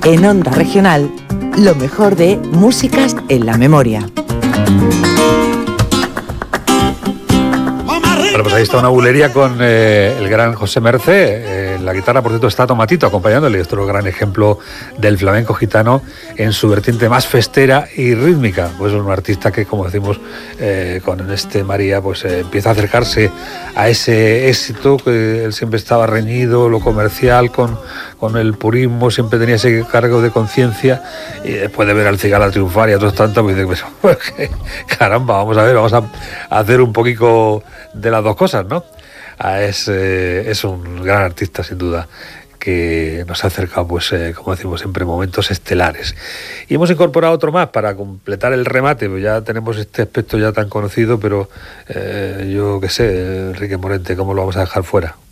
En Onda Regional, lo mejor de Músicas en la Memoria. Bueno, pues ahí está una bulería con el gran José Mercé. La guitarra, por cierto, está Tomatito acompañándole. Esto es un gran ejemplo del flamenco gitano en su vertiente más festera y rítmica. Pues es un artista que, como decimos, con este María, pues empieza a acercarse a ese éxito, que él siempre estaba reñido, lo comercial, con el purismo, siempre tenía ese cargo de conciencia, y después de ver al Cigala triunfar y a otros tantos, pues dice, pues, caramba, vamos a ver, vamos a hacer un poquito de las dos cosas, ¿no? Es un gran artista, sin duda, que nos ha acercado, pues, como decimos siempre, momentos estelares. Y hemos incorporado otro más para completar el remate, pues ya tenemos este aspecto ya tan conocido, pero yo qué sé, Enrique Morente, ¿cómo lo vamos a dejar fuera?